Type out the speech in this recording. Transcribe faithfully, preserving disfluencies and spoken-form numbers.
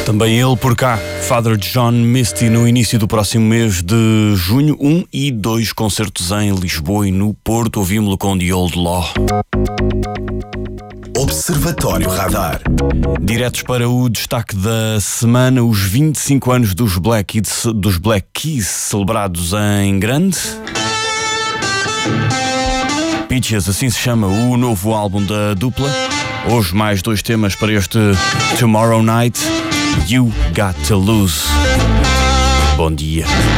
Também ele por cá, Father John Misty, no início do próximo mês de junho, um e dois concertos em Lisboa e no Porto. Ouvimos-lo com The Old Law. Observatório Radar. Diretos para o destaque da semana, os vinte e cinco anos dos Black Keys, dos Black Keys celebrados em grande. Peaches, assim se chama o novo álbum da dupla. Hoje mais dois temas para este Tomorrow Night, You Got to Lose. Bom dia.